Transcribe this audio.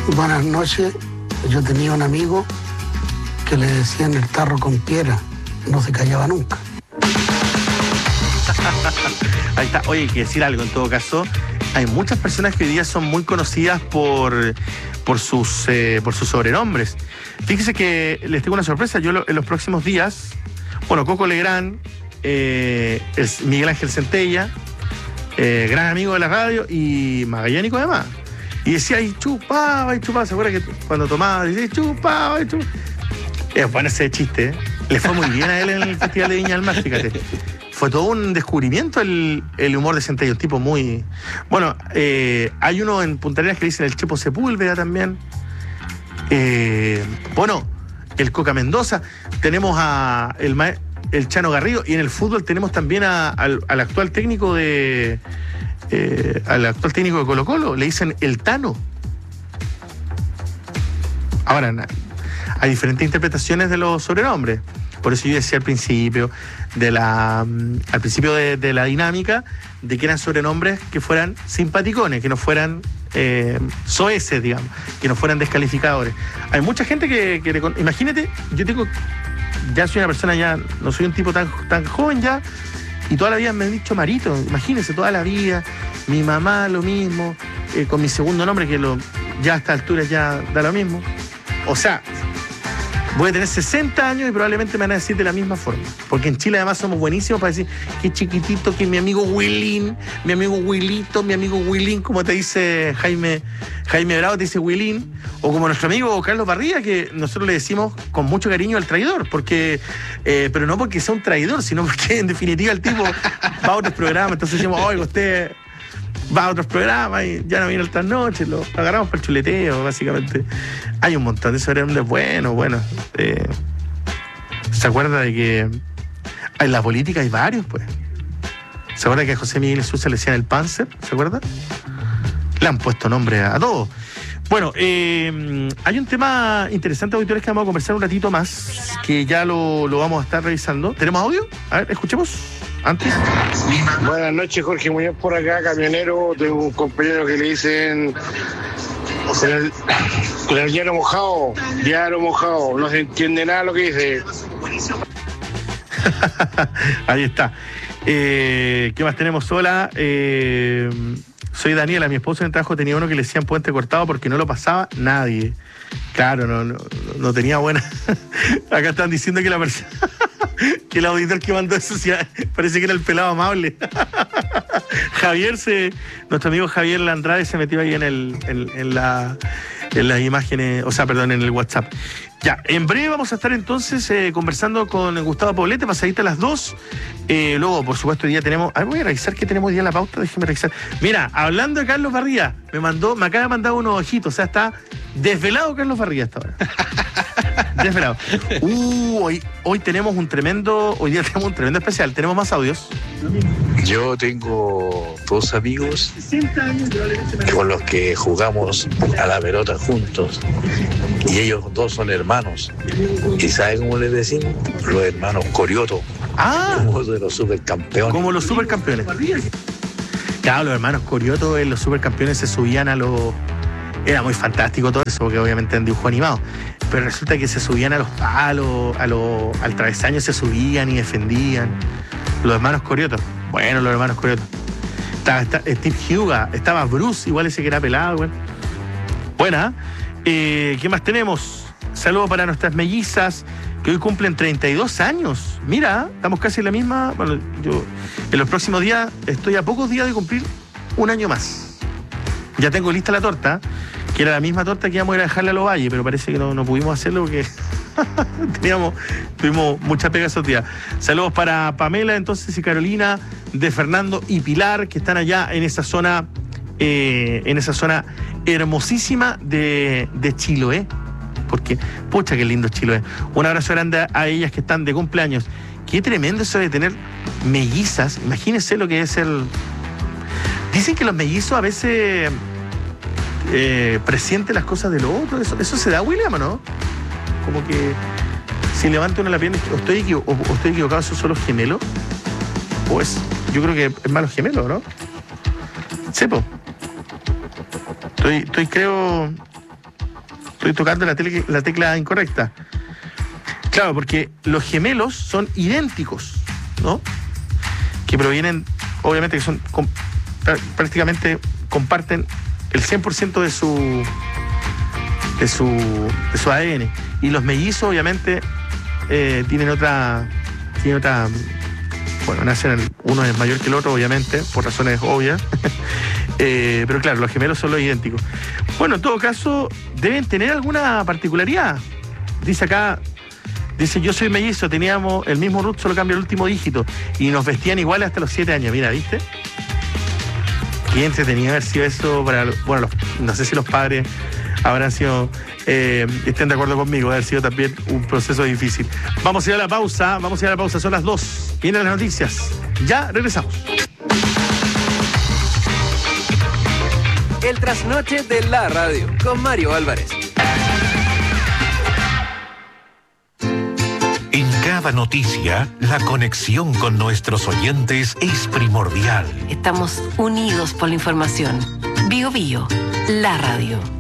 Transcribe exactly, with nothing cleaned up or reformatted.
Buenas noches. Yo tenía un amigo que le decían el tarro con piedra. No se callaba nunca. Ahí está. Oye, hay que decir algo en todo caso. Hay muchas personas que hoy día son muy conocidas por, por, sus, eh, por sus sobrenombres. Fíjese que les tengo una sorpresa. Yo lo, en los próximos días, bueno, Coco Legrand, eh, el Miguel Ángel Centella, eh, gran amigo de la radio y magallánico además. Y decía, y chupaba, y chupaba. ¿Se acuerda que cuando tomaba, decía, chupaba, y chupaba? Es bueno ese chiste, ¿eh? Le fue muy bien a él en el Festival de Viña del Mar, fíjate. Fue todo un descubrimiento el, el humor de Centella, un tipo muy... Bueno, eh, hay uno en Punta Arenas que dicen el Chepo Sepúlveda también. Eh, bueno, el Coca Mendoza. Tenemos a el, ma... el Chano Garrido. Y en el fútbol tenemos también a, al, al actual técnico de... Eh, al actual técnico de Colo Colo. Le dicen el Tano. Ahora, hay diferentes interpretaciones de los sobrenombres. Por eso yo decía al principio de la al principio de, de la dinámica de que eran sobrenombres que fueran simpaticones, que no fueran eh, soeces, digamos, que no fueran descalificadores. Hay mucha gente que, que le, imagínate, yo tengo, ya soy una persona ya, no soy un tipo tan, tan joven ya, y toda la vida me han dicho Marito, imagínense, toda la vida, mi mamá lo mismo, eh, con mi segundo nombre, que lo, ya a esta altura ya da lo mismo. O sea, voy a tener sesenta años y probablemente me van a decir de la misma forma. Porque en Chile además somos buenísimos para decir que chiquitito, que mi amigo Willín, mi amigo Willito, mi amigo Willín, como te dice Jaime, Jaime Bravo, te dice Willín. O como nuestro amigo Carlos Barría, que nosotros le decimos con mucho cariño al traidor. porque eh, Pero no porque sea un traidor, sino porque en definitiva el tipo va a otros programas. Entonces decimos, oiga, usted va a otros programas y ya no viene otras noches, lo agarramos para el chuleteo, básicamente. Hay un montón de sobrenombres buenos, bueno. Eh, ¿Se acuerda de que en la política hay varios, pues? ¿Se acuerda que a José Miguel Sousa le decían el Panzer? ¿Se acuerda? Le han puesto nombre a, a todos. Bueno, eh, hay un tema interesante, auditores, que vamos a conversar un ratito más, que ya lo, lo vamos a estar revisando. ¿Tenemos audio? A ver, escuchemos. Antes. Buenas noches, Jorge Muñoz por acá, camionero. Tengo un compañero que le dicen el, el diario mojado, diario mojado, no se entiende nada lo que dice. Ahí está. Eh, ¿Qué más tenemos? Hola, eh, soy Daniela, mi esposo en el trabajo tenía uno que le decían puente cortado porque no lo pasaba nadie. Claro, no, no, no tenía buena. Acá están diciendo que la persona, que el auditor que mandó eso parece que era el pelado amable. Javier se, nuestro amigo Javier Landrade se metió ahí en el, en, en la, en las imágenes, o sea, perdón, en el WhatsApp. Ya, en breve vamos a estar entonces eh, conversando con Gustavo Poblete, pasadita a las dos. Eh, luego, por supuesto, hoy día tenemos. A ver, voy a revisar qué tenemos hoy día en la pauta, déjeme revisar. Mira, hablando de Carlos Barría, me mandó, me acaba de mandar unos ojitos, o sea, está desvelado Carlos Barría hasta ahora. Desvelado. Uh, hoy, hoy tenemos un tremendo, hoy día tenemos un tremendo especial, tenemos más audios. Yo tengo dos amigos con los que jugamos a la pelota juntos y ellos dos son hermanos. ¿Y saben cómo les decimos? Los hermanos Corioto. Ah, como de los supercampeones. Como los supercampeones. Claro, los hermanos Corioto en los supercampeones se subían a los... Era muy fantástico todo eso, porque obviamente en dibujo animado. Pero resulta que se subían a los palos, a los, al travesaño se subían y defendían. Los hermanos Corioto. Bueno, los hermanos Corioto. Estaba, estaba Steve Huga, estaba Bruce, igual ese que era pelado, bueno. Buena. Eh, ¿Qué más tenemos? Saludos para nuestras mellizas, que hoy cumplen treinta y dos años. Mira, estamos casi en la misma. Bueno, yo en los próximos días estoy a pocos días de cumplir un año más. Ya tengo lista la torta, que era la misma torta que íbamos a ir a dejarle a los Valles, pero parece que no, no pudimos hacerlo porque teníamos, tuvimos mucha pega esos días. Saludos para Pamela, entonces, y Carolina, de Fernando y Pilar, que están allá en esa zona, eh, en esa zona hermosísima de, de Chiloé. Porque, pucha, qué lindo Chiloé. Un abrazo grande a ellas que están de cumpleaños. Qué tremendo eso de tener mellizas. Imagínense lo que es el... Dicen que los mellizos a veces eh, presienten las cosas de lo otro. ¿Eso, eso se da, William, o no? Como que si levanta uno la pierna, ¿o estoy, equivo- o, o estoy equivocado, esos son los gemelos? Pues yo creo que es más los gemelos, ¿no? Sepo. Estoy, estoy creo... estoy tocando la, tele, la tecla incorrecta. Claro, porque los gemelos son idénticos, ¿no? Que provienen, obviamente que son com, prácticamente comparten el cien por ciento de su de su de su A D N. Y los mellizos, obviamente, eh, tienen otra tienen otra bueno, nacen, uno es mayor que el otro, obviamente, por razones obvias. eh, pero claro, los gemelos son los idénticos. Bueno, en todo caso, deben tener alguna particularidad. Dice acá, dice, yo soy mellizo, teníamos el mismo root, solo cambia el último dígito. Y nos vestían iguales hasta los siete años. Mira, ¿viste? Qué entretenido haber sido eso para, bueno, los, no sé si los padres habrán sido, eh, estén de acuerdo conmigo, haber sido también un proceso difícil. Vamos a ir a la pausa, vamos a ir a la pausa, son las dos. Vienen las noticias. Ya regresamos. El trasnoche de la radio con Mario Álvarez. En cada noticia, la conexión con nuestros oyentes es primordial. Estamos unidos por la información. Bio Bio, la radio.